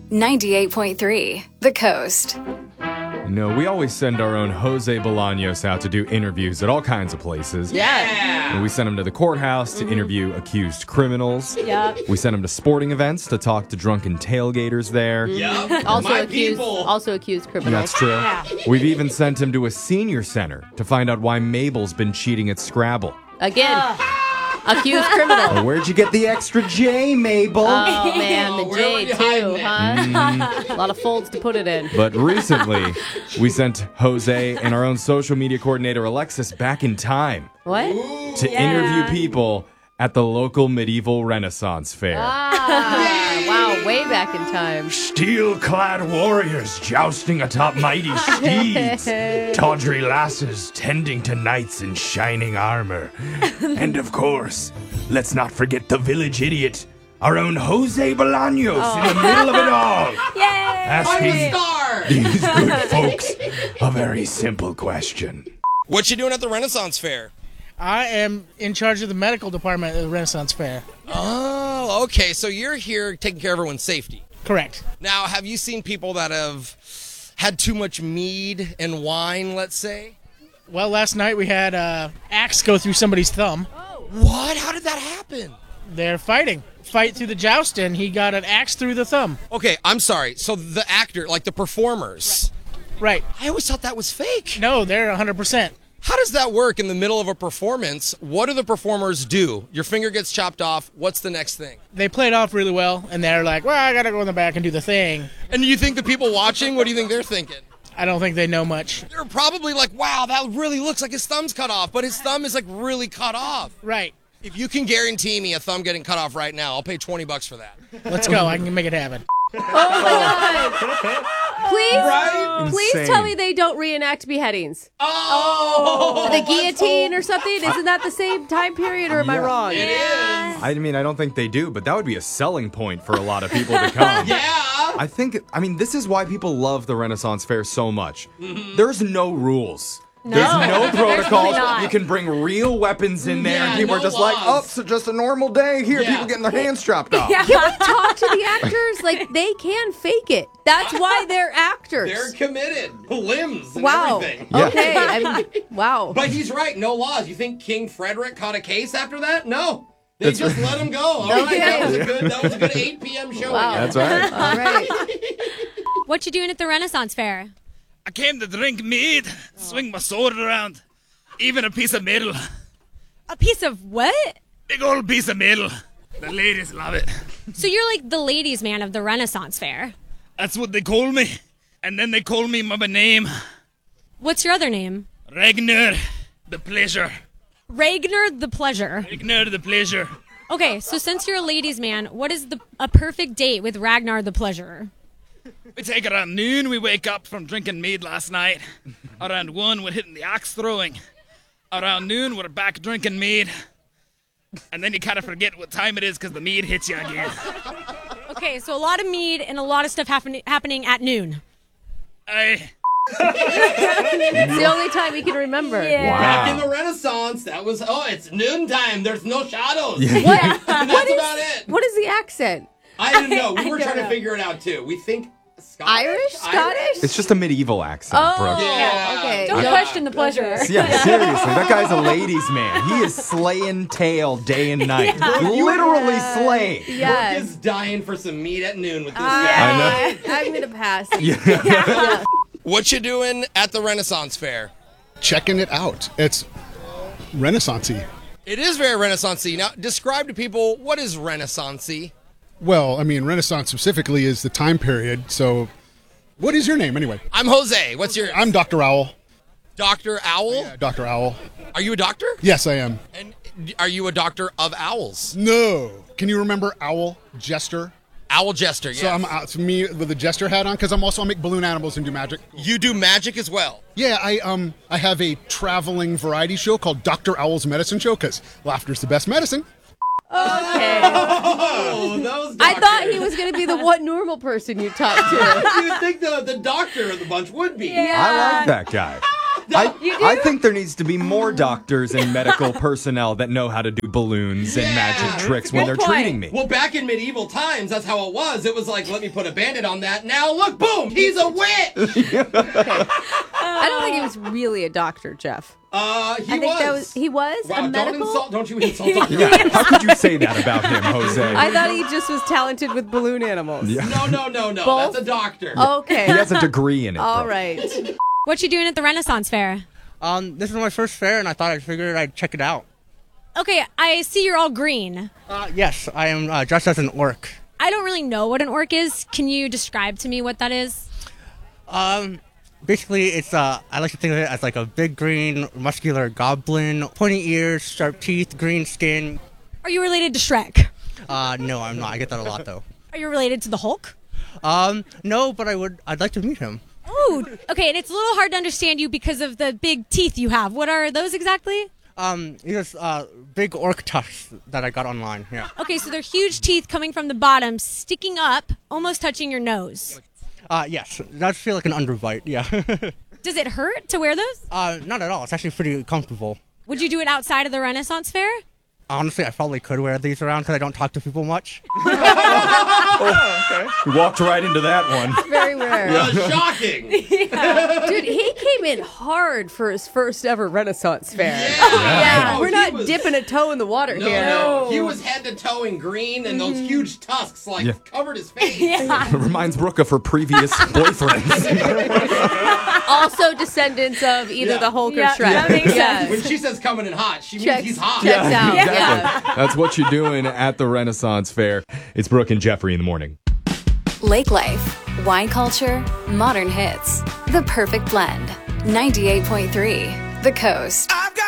98.3 The Coast. You know, we always send our own Jose Bolaños out to do interviews at all kinds of places. Yeah. And we send him to the courthouse to interview accused criminals. Yep. We send him to sporting events to talk to drunken tailgaters there. Yep. Also accused criminals. That's true. We've even sent him to a senior center to find out why Mabel's been cheating at Scrabble. Again. Accused criminal. Oh, where'd you get the extra J, Mabel? Oh, man, the where were J, you too, hiding huh? A lot of folds to put it in. But recently, we sent Jose and our own social media coordinator, Alexis, back in time What? to interview people at the local medieval Renaissance fair. Wow, way back in time. Steel-clad warriors jousting atop mighty steeds. Tawdry lasses tending to knights in shining armor. And of course, let's not forget the village idiot, our own Jose Bolaños in the middle of it all. Yay! I'm the Asking star. these good folks a very simple question. What you doing at the Renaissance Fair? I am in charge of the medical department at the Renaissance Fair. Oh, okay. So you're here taking care of everyone's safety. Correct. Now, have you seen people that have had too much mead and wine, let's say? Well, last night we had axe go through somebody's thumb. What? How did that happen? They're fighting. Fight through the joust, and he got an axe through the thumb. Okay, I'm sorry. So the actor, like the performers, Right. I always thought that was fake. No, they're 100%. How does that work in the middle of a performance? What do the performers do? Your finger gets chopped off. What's the next thing? They played off really well, and they're like, well, I got to go in the back and do the thing. And you think the people watching, what do you think they're thinking? I don't think they know much. They're probably like, wow, that really looks like his thumb's cut off, but his thumb is like really cut off. Right. If you can guarantee me a thumb getting cut off right now, I'll pay $20 for that. Let's go. I can make it happen. Please Insane. tell me they don't reenact beheadings. Oh! The guillotine or something? Isn't that the same time period, or am I wrong? It is. I mean, I don't think they do, but that would be a selling point for a lot of people to come. Yeah. I mean, this is why people love the Renaissance Fair so much. There's no rules. No. There's no protocols. not. You can bring real weapons in there, and people no are just like, laws. oh, so just a normal day here. Yeah. People getting their hands chopped off. Can we talk to the actors? Like, they can fake it. That's why they're actors. They're committed. Limbs and Wow. everything. Yeah. Okay. I mean, wow. But he's right. No laws. You think King Frederick caught a case after that? No. They That's just let him go. All right, that was a good 8 p.m. show. Wow. That's right. All right. What you doing at the Renaissance Fair? I came to drink mead, swing my sword around, even a piece of metal. A piece of what? Big old piece of metal. The ladies love it. So you're like the ladies' man of the Renaissance Fair. That's what they call me. And then they call me by my name, What's your other name? Ragnar the Pleasure. Ragnar the Pleasure. Ragnar the Pleasure. Okay, so since you're a ladies' man, what is a perfect date with Ragnar the Pleasurer? We take around noon, we wake up from drinking mead last night. Around 1, we're hitting the axe throwing. Around noon, we're back drinking mead. And then you kind of forget what time it is because the mead hits you again. Okay, so a lot of mead and a lot of stuff happening at noon. It's the only time he can remember. Back in the Renaissance, that was, it's noontime. There's no shadows. What? And that's about it. What is the accent? I didn't know. We I were don't trying to know. figure it out, too. We think Scottish? Irish? Scottish? It's just a medieval accent, Brooke. Yeah. okay. Don't Yeah. question the pleasurer. Yeah, seriously, that guy's a ladies' man. He is slaying tail day and night. Literally slaying. Brooke Yes. is dying for some meat at noon with this guy. I know. I'm going to pass. Yeah. What you doing at the Renaissance Fair? Checking it out. It's Renaissance-y. It is very Renaissance-y. Now, describe to people, what is Renaissance-y? Well, I mean, Renaissance specifically is the time period. So, what is your name anyway? I'm Jose. What's your... I'm Dr. Owl. Dr. Owl? Yeah, Dr. Owl. Are you a doctor? Yes, I am. And are you a doctor of owls? No. Can you remember Owl Jester? Owl Jester, yes. So it's me with a jester hat on because I make balloon animals and do magic. You do magic as well. Yeah, I have a traveling variety show called Dr. Owl's Medicine Show because laughter's the best medicine. Okay. Oh, those I thought he was going to be the one normal person you talked to. You would think the doctor of the bunch would be. I like that guy. I think there needs to be more doctors and medical personnel that know how to do balloons and magic tricks when they're treating me. Well, back in medieval times, that's how it was. It was like, let me put a bandit on that. Now, look, boom, he's a witch. I don't think he was really a doctor, Jeff. He was Wow, a medical. don't you insult him. Yeah, how could you say that about him, Jose? I thought he just was talented with balloon animals. Yeah. No. Both? That's a doctor. Okay. He has a degree in it. All bro. right. What you doing at the Renaissance Fair? This is my first fair, and I figured I'd check it out. Okay, I see you're all green. Yes, I am dressed as an orc. I don't really know what an orc is. Can you describe to me what that is? Basically, it's I like to think of it as like a big green, muscular goblin, pointy ears, sharp teeth, green skin. Are you related to Shrek? No, I'm not. I get that a lot though. Are you related to the Hulk? No, but I'd like to meet him. Oh, okay, and it's a little hard to understand you because of the big teeth you have. What are those exactly? These big orc tusks that I got online. Yeah. Okay, so they're huge teeth coming from the bottom, sticking up, almost touching your nose. Yes, that feel like an underbite. Yeah. Does it hurt to wear those? Not at all. It's actually pretty comfortable. Would you do it outside of the Renaissance Fair? Honestly, I probably could wear these around because I don't talk to people much. You walked right into that one. Very rare. Shocking. Dude, he came in hard for his first ever Renaissance Fair. Yeah. We're He not was- dipping a toe in the water here. No. He was head to toe in green, and those huge tusks covered his face. It reminds Brooke of her previous boyfriends. Also descendants of either the Hulk or Yeah, Shrek. that makes Yes. When she says coming in hot, she means Checks- he's hot. checks out. exactly. Yeah. That's what you're doing at the Renaissance Fair. It's Brooke and Jeffrey in the morning. Lake Life, wine culture, modern hits. The perfect blend. 98.3 The Coast. I've got